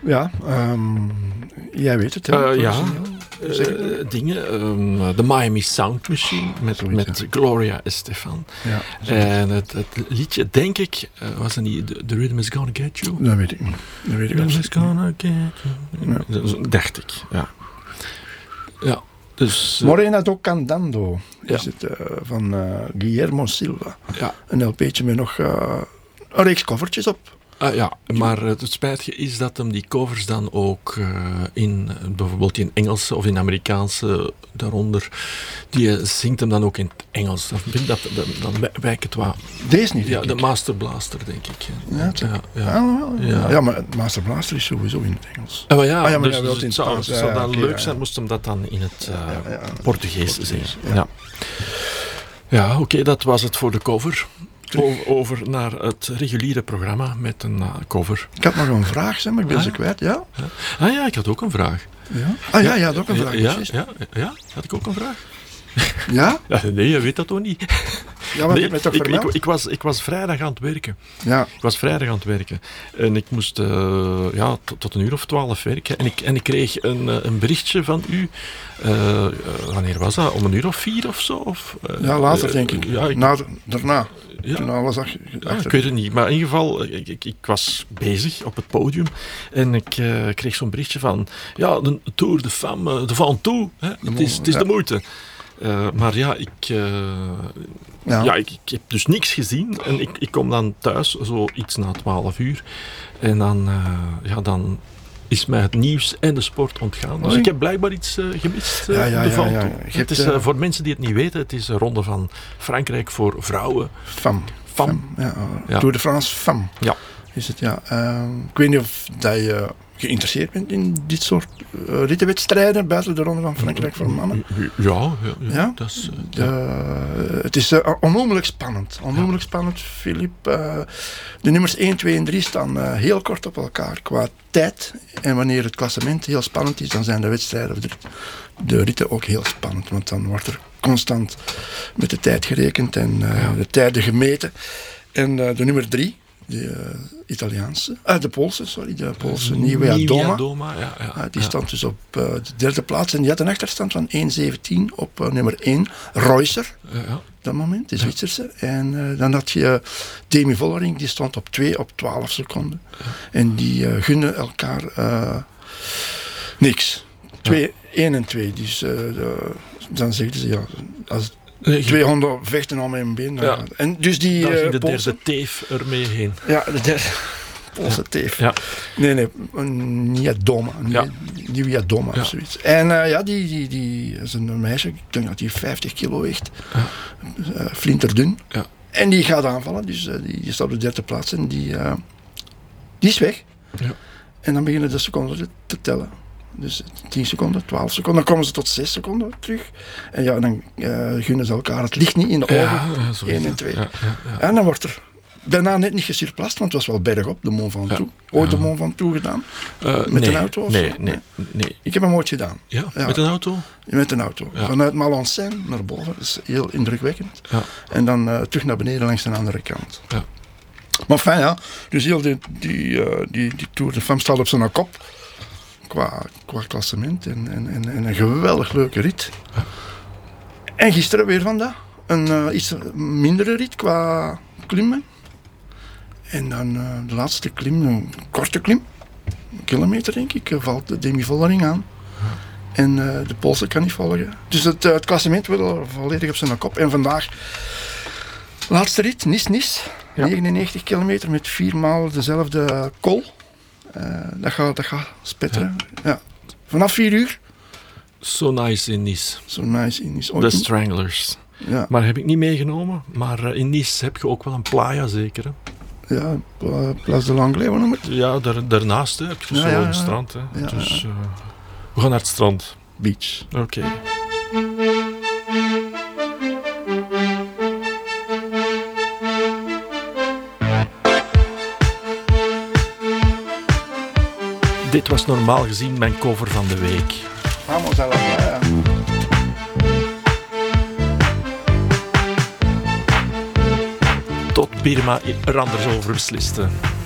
Ja, jij weet het. Hè? Ja, dingen. De Miami Sound Machine met Gloria Estefan. Ja, en het liedje, denk ik, was het niet The Rhythm is Gonna Get You? dat weet ik niet. Dat weet ik Rhythm is Gonna Get You. Ja. Dat dacht ik, ja. Ja, dus... Morena do Candando is Ja. het van Guillermo Silva. ja. Een LP'tje met nog een reeks covertjes op. Ja, maar het spijtige is dat hem die covers dan ook bijvoorbeeld in Engelse of in Amerikaanse daaronder, die zingt hem dan ook in het Engels. Dan wijkt het wat. Deze niet, Ja, denk de ik. Master Blaster, denk ik. Ja, Ja. ja, maar Master Blaster is sowieso in het Engels. Maar ja, Ah, ja, maar dus jij wilt in het het zou, Spaans. zou Ja, dan oké, leuk ja. zijn, moest hem dat dan in het ja. Portugees zingen. Ja. Ja, ja oké, dat was het voor de cover. Over naar het reguliere programma met een cover. Ik had nog een vraag, zeg, maar ik ben ze kwijt. Ja? Ah ja, ik had ook een vraag. Ja? Ah ja, ja, dat ook een vraag. Ja, had ik ook een vraag? Ja? Ja, nee, je weet dat toch niet? Ja, maar je hebt mij toch vermeld? Ik was vrijdag aan het werken. Ja. Ik was vrijdag aan het werken. En ik moest tot 11:00 werken. En ik kreeg een berichtje van u. Wanneer was dat? Om 4:00 of zo? Of, Ja, later denk ik. Ja, Daarna. Ja. Toen alles ik weet het niet. Maar in ieder geval, ik was bezig op het podium. En ik kreeg zo'n berichtje van... Ja, de Tour de Femme, de Ventoux. Het is de moeite. Maar ja, ik heb dus niks gezien. En ik kom dan thuis, zo iets na 12:00. En dan is mij het nieuws en de sport ontgaan. Dus ik heb blijkbaar iets gemist. De Ventoux. Het is, voor mensen die het niet weten, het is de ronde van Frankrijk voor vrouwen. Femme. Ja. Tour de France Femme. Ja. Is het, ja. Ik weet niet of dat je geïnteresseerd bent in dit soort rittenwedstrijden buiten de ronde van Frankrijk voor mannen. Ja. Dat is, het is onnoemelijk spannend. Onnoemelijk spannend, Filip. De nummers 1, 2 en 3 staan heel kort op elkaar qua tijd. En wanneer het klassement heel spannend is, dan zijn de wedstrijden of de ritten ook heel spannend. Want dan wordt er constant met de tijd gerekend en de tijden gemeten. En de nummer 3, de Poolse Nieuwe Doma. Die stond dus op de derde plaats en die had een achterstand van 1:17 op nummer 1, Reusser, op dat moment, de Zwitserse. En dan had je Demi Vollering, die stond op 2 op 12 seconden. En die gunnen elkaar niks. 1 en 2. Dus dan zeggen ze, ja, als 200 vechten om mijn been. Ja. En dus die dan ging de Poolse, derde teef ermee heen. Ja, de derde Poolse teef. Ja. Nee, Niedoma. Niedoma Ja. of zoiets. En die is een meisje, ik denk dat die 50 kilo weegt. Flinterdun. Ja. En die gaat aanvallen, dus die staat op de derde plaats en die is weg. Ja. En dan beginnen de seconden te tellen. Dus 10 seconden, 12 seconden, dan komen ze tot 6 seconden terug. En ja, dan gunnen ze elkaar het licht niet in de ogen. 1 en 2. Ja. En dan wordt er bijna net niet gesurplast, want het was wel bergop, de Mont Ventoux. Ooit de Mont Ventoux gedaan? Met een auto of zo? Nee. Ik heb hem ooit gedaan. Ja, met een auto? Met een auto. Ja. Vanuit Malensain naar boven, dat is heel indrukwekkend. Ja. En dan terug naar beneden langs de andere kant. Ja. Maar fijn, ja. Dus heel die Tour de Femme staat op zijn kop. Qua klassement en een geweldig leuke rit. Ja. En gisteren weer vandaag een iets mindere rit qua klimmen. En dan de laatste klim, een korte klim. Een kilometer denk ik, valt de Demi Vollering aan. Ja. En de Poolse kan niet volgen. Dus het klassement wil volledig op zijn kop. En vandaag, laatste rit, Nice. Ja. 99 kilometer met 4 maal dezelfde kol. Dat gaat spetteren. Ja. Vanaf 4:00. So nice in Nice. So nice in Nice. The Stranglers. Ja. Maar heb ik niet meegenomen. Maar in Nice heb je ook wel een playa zeker. Hè? Ja, Place de l'Anglais, hoe noem het? Ja, daarnaast heb je zo'n strand. Hè. Ja, dus we gaan naar het strand. Beach. Oké. Dit was normaal gezien mijn cover van de week. Vamos a la playa. Tot Birma er anders over besliste.